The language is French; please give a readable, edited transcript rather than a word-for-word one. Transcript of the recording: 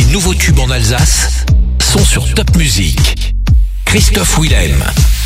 nouveaux tubes en Alsace sont sur Top Music. Christophe Willem.